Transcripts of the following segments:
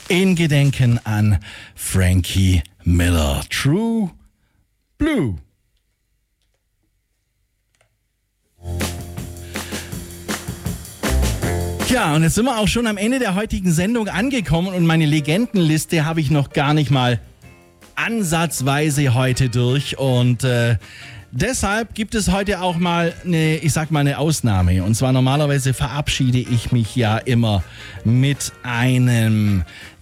in Gedenken an Frankie Miller. True Blue. Ja, und jetzt sind wir auch schon am Ende der heutigen Sendung angekommen und meine Legendenliste habe ich noch gar nicht mal ansatzweise heute durch und deshalb gibt es heute auch mal eine Ausnahme. Und zwar normalerweise verabschiede ich mich ja immer mit einem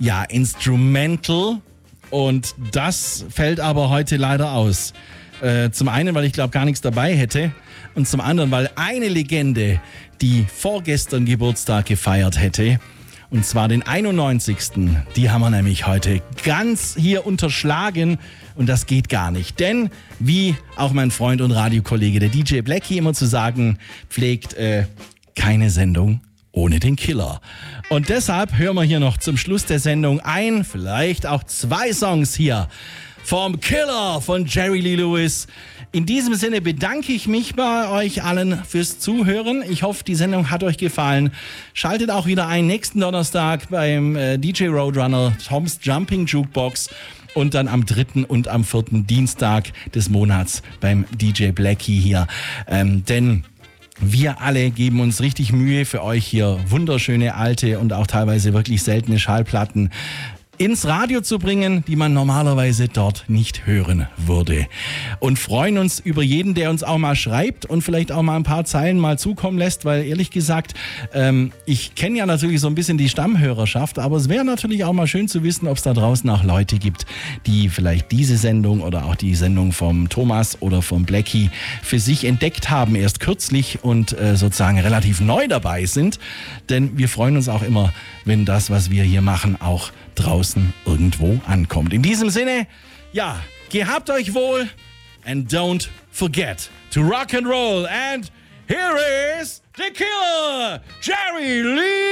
Instrumental und das fällt aber heute leider aus. Zum einen, weil ich glaube gar nichts dabei hätte und zum anderen, weil eine Legende, die vorgestern Geburtstag gefeiert hätte, und zwar den 91. Die haben wir nämlich heute ganz hier unterschlagen und das geht gar nicht. Denn, wie auch mein Freund und Radiokollege der DJ Blackie immer zu sagen pflegt, keine Sendung ohne den Killer. Und deshalb hören wir hier noch zum Schluss der Sendung vielleicht auch 2 Songs hier vom Killer von Jerry Lee Lewis. In diesem Sinne bedanke ich mich bei euch allen fürs Zuhören. Ich hoffe, die Sendung hat euch gefallen. Schaltet auch wieder ein nächsten Donnerstag beim DJ Roadrunner Tom's Jumping Jukebox und dann am 3. und am 4. Dienstag des Monats beim DJ Blackie hier. Denn wir alle geben uns richtig Mühe für euch hier wunderschöne alte und auch teilweise wirklich seltene Schallplatten ins Radio zu bringen, die man normalerweise dort nicht hören würde. Und freuen uns über jeden, der uns auch mal schreibt und vielleicht auch mal ein paar Zeilen mal zukommen lässt, weil ehrlich gesagt, ich kenne ja natürlich so ein bisschen die Stammhörerschaft, aber es wäre natürlich auch mal schön zu wissen, ob es da draußen auch Leute gibt, die vielleicht diese Sendung oder auch die Sendung vom Thomas oder vom Blackie für sich entdeckt haben, erst kürzlich und sozusagen relativ neu dabei sind. Denn wir freuen uns auch immer, wenn das, was wir hier machen, auch draußen irgendwo ankommt. In diesem Sinne, gehabt euch wohl and don't forget to rock and roll. And here is the Killer, Jerry Lee